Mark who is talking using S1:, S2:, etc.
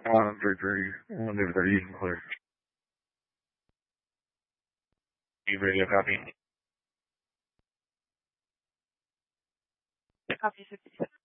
S1: 3 1 you can clear. You radio copy.
S2: Copy 67.